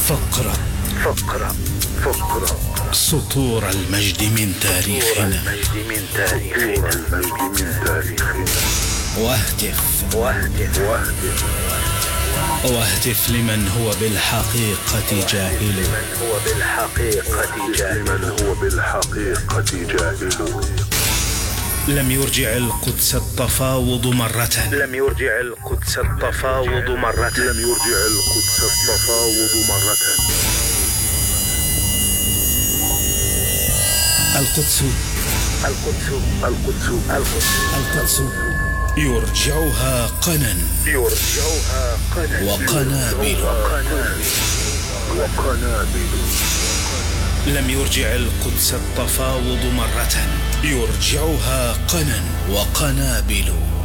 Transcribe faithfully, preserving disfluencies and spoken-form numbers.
فقرة فقرة فقرة سطور المجد من تاريخنا. واهتف واهتف واهتف واهتف لمن هو بالحقيقة جاهل. من هو بالحقيقة جاهل من هو بالحقيقة جاهل. لم يرجع القدس التفاوض مرة. لم يرجع القدس التفاوض مرة. لم يرجع القدس التفاوض مرة. القدس القدس القدس القدس القدس يرجعها قنا يرجعها قنا وقنابل وقنابل. لم يرجع القدس التفاوض مرة، يرجعها قنا وقنابل.